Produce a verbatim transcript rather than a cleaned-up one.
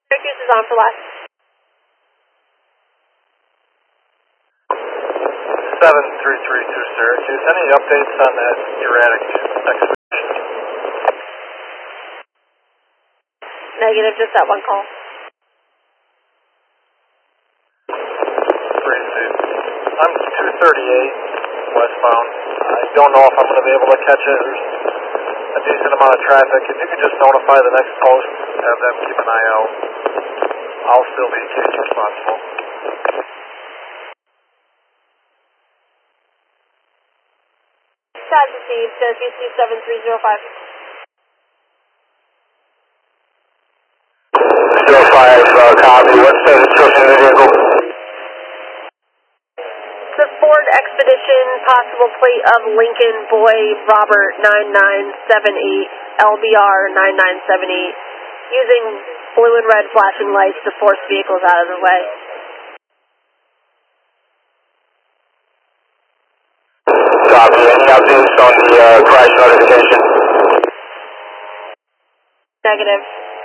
Syracuse is on for last. seven three three two Syracuse. Any updates on that erratic expedition? Negative, just that one call. Three two. I'm two thirty-eight westbound. I don't know if I'm going to be able to catch it. There's a decent amount of traffic. If you could just notify the next post, have them keep an eye out. I'll still be case responsible. Tag received, Syracuse two seven three zero five. zero five, uh, copy. What's the description of the vehicle? The Ford Expedition, possible plate of Lincoln Boy Robert nine nine seven eight, L B R nine nine seven eight, using blue and red flashing lights to force vehicles out of the way. Copy. Any updates on the uh, crash notification? Negative.